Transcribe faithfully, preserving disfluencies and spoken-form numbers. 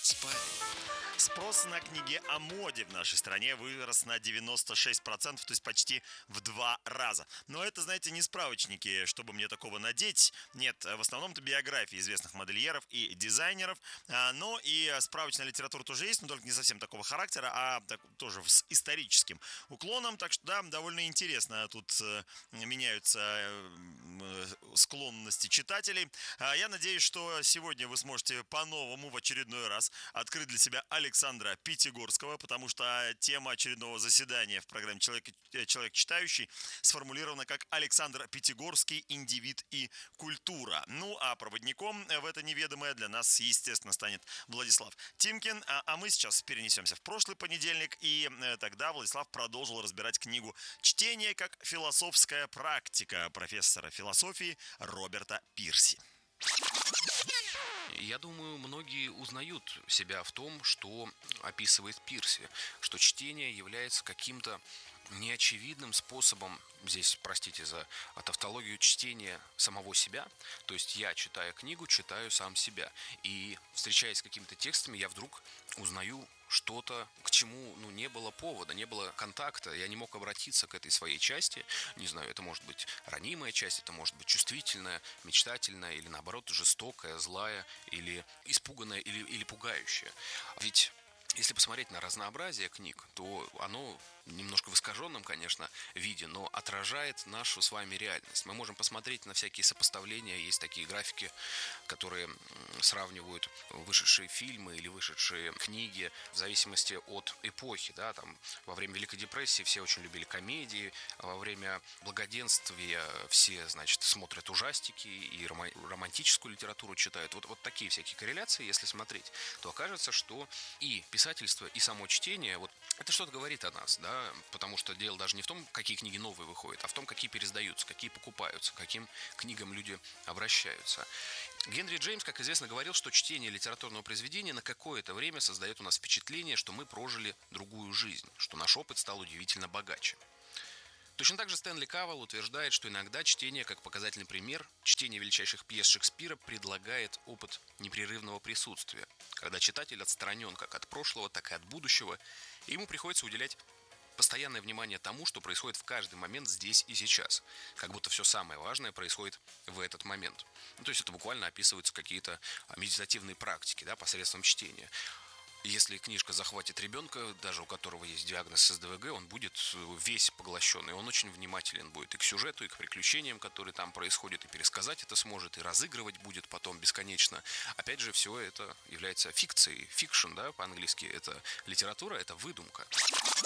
Спрос на книги о моде в нашей стране вырос на девяносто шесть процентов, то есть почти в два раза. Но это, знаете, не справочники, чтобы мне такого надеть. Нет, в основном это биографии известных модельеров и дизайнеров. А, Но и справочная литература тоже есть, но только не совсем такого характера, а так- тоже с историческим уклоном. Так что, да, довольно интересно тут э, меняются э, м, э, склонности читателей. А, Я надеюсь, что сегодня вы сможете по-новому в очередной раз открыть для себя Александра Пятигорского, потому что тема очередного заседания в программе «Человек, э, человек читающий» сформулирована как Александр Пятигорский, индивид и культура. Ну, а проводником в это неведомое для нас, естественно, станет Владислав Тимкин. А, а мы сейчас перенесемся в прошлый понедельник, и э, тогда Владислав продолжил разбирать книгу «Чтение как философская практика» профессора философии Роберта Пирси. Я думаю, многие узнают себя в том, что описывает Пирси, что чтение является каким-то неочевидным способом, здесь, простите за тавтологию, чтения самого себя. То есть я, читая книгу, читаю сам себя. И встречаясь с какими-то текстами, я вдруг узнаю что-то, к чему ну, не было повода, не было контакта. Я не мог обратиться к этой своей части. Не знаю, это может быть ранимая часть, это может быть чувствительная, мечтательная, или наоборот жестокая, злая, или испуганная, или, или пугающая. Ведь если посмотреть на разнообразие книг, то оно немножко в искаженном, конечно, виде, но отражает нашу с вами реальность. Мы можем посмотреть на всякие сопоставления. Есть такие графики, которые м, сравнивают вышедшие фильмы или вышедшие книги в зависимости от эпохи. Да? Там, во время Великой депрессии все очень любили комедии, а во время благоденствия все, значит, смотрят ужастики и рома- романтическую литературу читают. Вот, вот такие всякие корреляции, если смотреть, то окажется, что и писательство, и само чтение, вот это что-то говорит о нас, да, потому что дело даже не в том, какие книги новые выходят, а в том, какие переиздаются, какие покупаются, к каким книгам люди обращаются. Генри Джеймс, как известно, говорил, что чтение литературного произведения на какое-то время создает у нас впечатление, что мы прожили другую жизнь, что наш опыт стал удивительно богаче. Точно так же Стэнли Кавелл утверждает, что иногда чтение, как показательный пример, чтение величайших пьес Шекспира предлагает опыт непрерывного присутствия, когда читатель отстранен как от прошлого, так и от будущего, и ему приходится уделять постоянное внимание тому, что происходит в каждый момент здесь и сейчас, как будто все самое важное происходит в этот момент. Ну, то есть это буквально описываются какие-то медитативные практики, да, посредством чтения. Если книжка захватит ребенка, даже у которого есть диагноз эс дэ вэ гэ, он будет весь поглощен, и он очень внимателен будет и к сюжету, и к приключениям, которые там происходят, и пересказать это сможет, и разыгрывать будет потом бесконечно. Опять же, все это является фикцией, фикшн, да, по-английски, это литература, это выдумка.